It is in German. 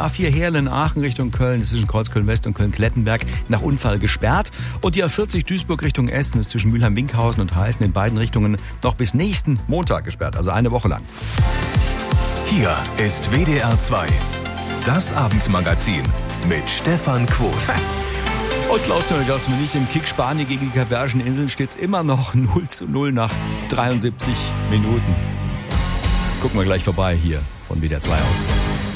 A4 Heerlen-Aachen Richtung Köln ist zwischen Kreuzköln-West und Köln-Klettenberg nach Unfall gesperrt. Und die A40 Duisburg Richtung Essen ist zwischen Mülheim-Winkhausen und Heißen in beiden Richtungen noch bis nächsten Montag gesperrt, also eine Woche lang. Hier ist WDR 2, das Abendmagazin mit Stefan Quos. Und glaubst du mir nicht, im Kick Spanien gegen die Kapverdischen Inseln steht es immer noch 0:0 nach 73 Minuten. Gucken wir gleich vorbei hier von WDR 2 aus.